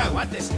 Aguántese.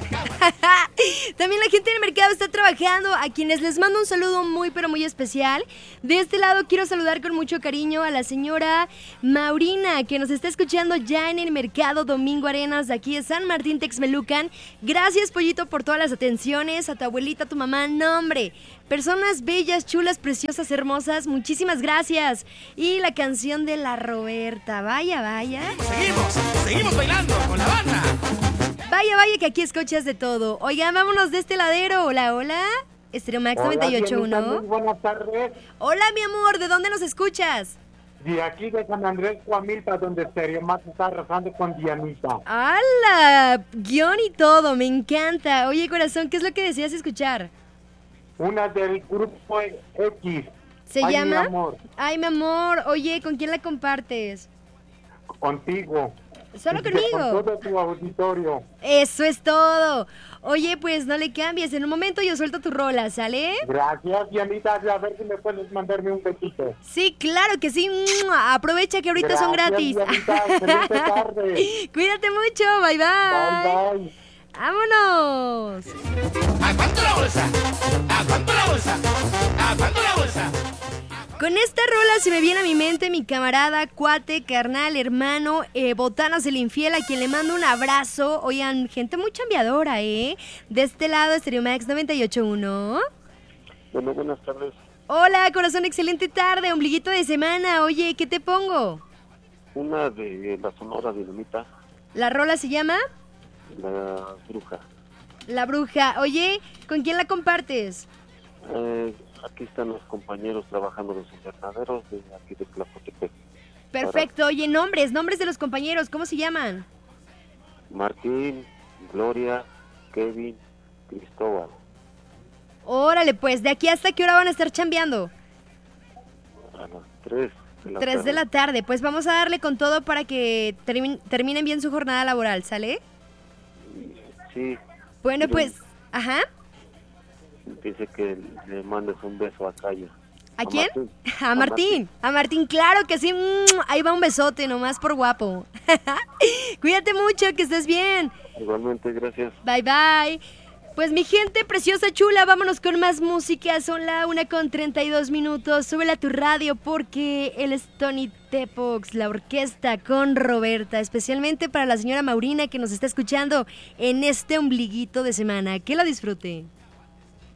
También la gente en el mercado está trabajando, a quienes les mando un saludo muy pero muy especial. De este lado quiero saludar con mucho cariño a la señora Maurina, que nos está escuchando ya en el mercado Domingo Arenas de aquí de San Martín Texmelucan. Gracias, Pollito, por todas las atenciones, a tu abuelita, a tu mamá, no hombre, personas bellas, chulas, preciosas, hermosas, muchísimas gracias. Y la canción de la Roberta, vaya, vaya. Seguimos bailando con la banda. Vaya, vaya, que aquí escuchas de todo. Oigan, vámonos de este ladero. Hola, hola. Estéreo Max 98.1. Buenas tardes. Hola, mi amor, ¿de dónde nos escuchas? De aquí de San Andrés, Coamilpa, donde Estéreo Max está arrasando con Dianita. ¡Hala! Guión y todo, me encanta. Oye, corazón, ¿qué es lo que deseas escuchar? Una del grupo X. ¿Se Ay, llama? Mi amor, Ay, mi amor. Oye, ¿con quién la compartes? contigo. ¿Solo Y conmigo? Con todo tu auditorio. Eso es todo. Oye, pues no le cambies. En un momento yo suelto tu rola, ¿sale? Gracias, Dianita. A ver si me puedes mandarme un besito. Sí, claro que sí. ¡Mua! Aprovecha que ahorita son gratis. Dianita, excelente tarde. Cuídate mucho. Bye, bye. Bye, bye. ¡Vámonos! ¿A cuánto la bolsa? ¿A cuánto la bolsa? ¿A cuánto la bolsa? Con esta rola se me viene a mi mente mi camarada, cuate, carnal, hermano, Botanas el Infiel, a quien le mando un abrazo. Oigan, gente muy chambeadora, ¿eh? De este lado, Estéreo Max 98.1. Bueno, buenas tardes. Hola, corazón, excelente tarde, ombliguito de semana. Oye, ¿qué te pongo? Una de la Sonora Dinamita, ¿La rola se llama? La Bruja. La Bruja. Oye, ¿con quién la compartes? Aquí están los compañeros trabajando los invernaderos de aquí de Tlacotepec. Perfecto. Oye, nombres de los compañeros, ¿cómo se llaman? Martín, Gloria, Kevin, Cristóbal. Órale, pues, ¿de aquí hasta qué hora van a estar chambeando? A las 3 de la 3 de la tarde. Pues vamos a darle con todo para que terminen bien su jornada laboral, ¿sale? Sí. Bueno, pues, ajá. Dice que le mandes un beso a Cayo. ¿A quién? Martín. A Martín. A Martín, claro que sí. Ahí va un besote, nomás por guapo. Cuídate mucho, que estés bien. Igualmente, gracias. Bye, bye. Pues mi gente preciosa, chula, vámonos con más música. Son la 1:32. Súbela a tu radio porque él es Tony Tepox, la orquesta con Roberta. Especialmente para la señora Maurina que nos está escuchando en este ombliguito de semana. Que la disfrute.